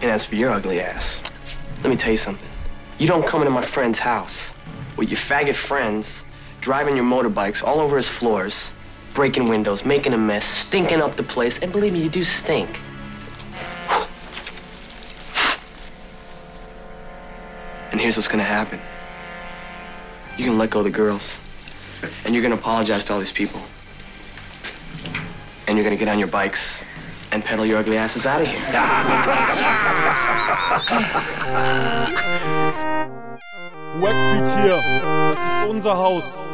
And as for your ugly ass, let me tell you something. You don't come into my friend's house with your faggot friends driving your motorbikes all over his floors, breaking windows, making a mess, stinking up the place, and believe me, you do stink. And here's what's gonna happen. You're gonna let go of the girls, and you're gonna apologize to all these people. And you're gonna get on your bikes and pedal your ugly asses out of here. Wackbeat hier, das ist unser Haus.